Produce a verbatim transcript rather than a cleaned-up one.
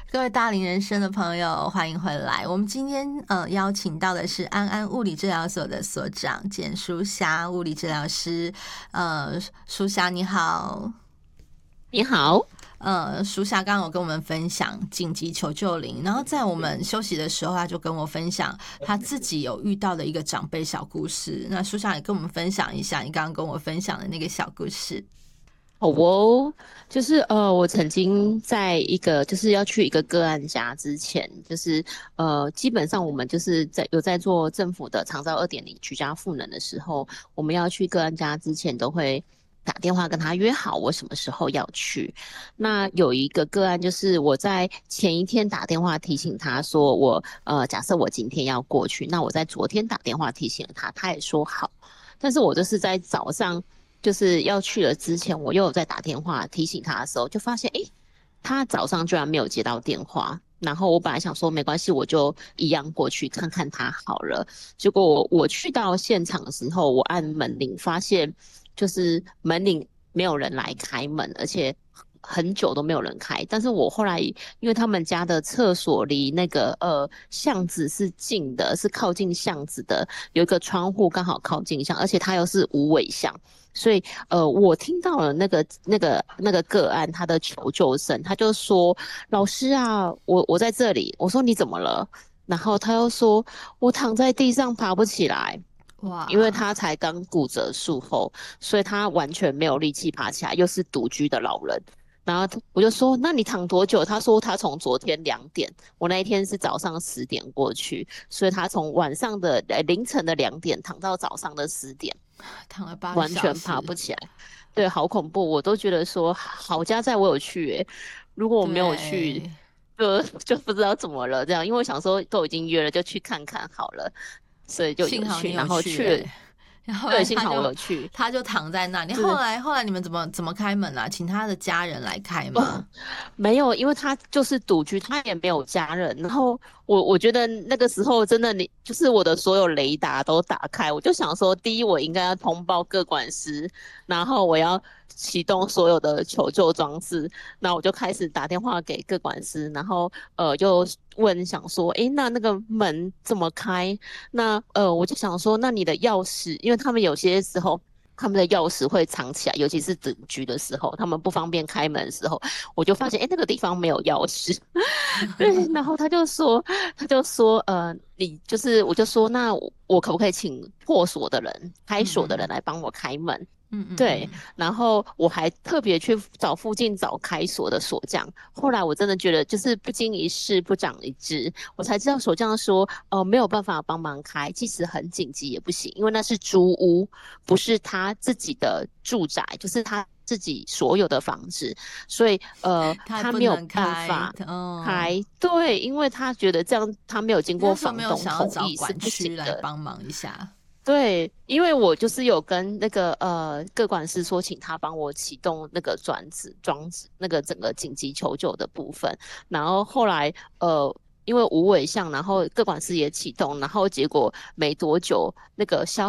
各位大龄人生的朋友，欢迎回来。我们今天呃邀请到的是安安物理治疗所的所长简淑霞物理治疗师。呃，淑霞你好。 你好。 呃，淑霞刚刚有跟我们分享紧急求救铃，然后在我们休息的时候，他就跟我分享他自己有遇到的一个长辈小故事。那淑霞也跟我们分享一下你刚刚跟我分享的那个小故事。 好哦，就是呃，我曾经在一个就是要去一个个案家之前，就是呃，基本上我们就是在有在做政府的长照二点零居家赋能的时候，我们要去个案家之前都会打电话跟他约好我什么时候要去。那有一个个案就是我在前一天打电话提醒他说我呃，假设我今天要过去，那我在昨天打电话提醒了他，他也说好，但是我就是在早上。就是要去了之前，我又有在打电话提醒他的时候，就发现诶，他早上居然没有接到电话。然后我本来想说没关系，我就一样过去看看他好了。结果我我去到现场的时候，我按门铃，发现就是门铃没有人来开门，而且很久都没有人开。但是我后来因为他们家的厕所离那个呃巷子是近的，是靠近巷子的，有一个窗户刚好靠近巷，而且它又是无尾巷。所以，呃，我听到了那个、那个、那个个案他的求救声，他就说：“老师啊，我我在这里。”我说：“你怎么了？”然后他又说：“我躺在地上爬不起来。”因为哇， 他才刚骨折术后，所以他完全没有力气爬起来，又是独居的老人。然后他我就说：“那你躺多久？”他说：“他从昨天两点，我那一天是早上十点过去，所以他从晚上的呃凌晨的两点躺到早上的十点。” 躺了八个完全小时。 爬不起来。对，好恐怖，我都觉得说好家在我有去欸，如果我没有去， 对， 就就不知道怎么了这样，因为我想说都已经约了，就去看看好了，所以就有去， 幸好你有然后去了。 去哎、然后后对， 来他就幸好我有去。 他就躺在那里。后是来后来你们怎么怎么开门啊？请他的家人来开哦， 吗？ 没有，因为他就是独居，他也没有家人。然后我我觉得那个时候真的你，就是我的所有雷达都打开，我就想说，第一我应该要通报各管师，然后我要启动所有的求救装置，那我就开始打电话给各管师，然后呃就问想说，诶，那那个门怎么开？那呃我就想说，那你的钥匙，因为他们有些时候。他们的钥匙会藏起来，尤其是独居的时候，他们不方便开门的时候，我就发现，哎，那个地方没有钥匙。对，然后他就说，他就说，呃，你就是，我就说，那我我可不可以请破锁的人、开锁的人嗯嗯来帮我开门？ 嗯嗯对， 嗯， 然后我还特别去找附近找开锁的锁匠。后来我真的觉得，就是不经一事不长一智，我才知道锁匠说，呃，没有办法帮忙开，即使很紧急也不行，因为那是租屋，不是他自己的住宅，就是他自己所有的房子，所以呃， 他也他没有不能开。 办法嗯， 开。对，因为他觉得这样他没有经你那时候没过房有想要东同找管意是不行区来的。 帮忙一下？ 对，因为我就是有跟那个呃各管师说，请他帮我启动那个转子装置那个整个紧急求救的部分，然后后来呃因为无尾项，然后各管师也启动，然后结果没多久那个消